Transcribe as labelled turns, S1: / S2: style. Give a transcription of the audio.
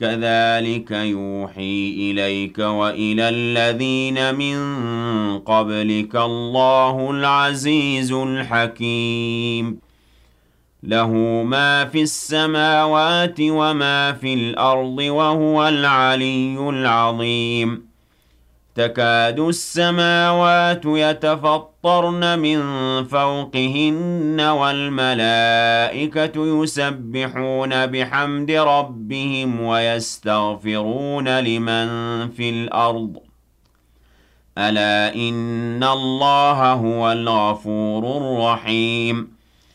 S1: كَذَٰلِكَ يُوحِي إِلَيْكَ وَإِلَى الَّذِينَ مِن قَبْلِكَ اللَّهُ الْعَزِيزُ الْحَكِيمُ لَهُ مَا فِي السَّمَاوَاتِ وَمَا فِي الْأَرْضِ ۖ وَهُوَ الْعَلِيُّ الْعَظِيمُ تَكَادُ السَّمَاوَاتُ يَتَفَطَّرْنَ مِن فَوْقِهِنَّ وَالْمَلَائِكَةُ يُسَبِّحُونَ بِحَمْدِ رَبِّهِمْ وَيَسْتَغْفِرُونَ لِمَن فِي الْأَرْضِ ۗ أَلَا إِنَّ اللَّهَ هُوَ الْغَفُورُ الرَّحِيمُ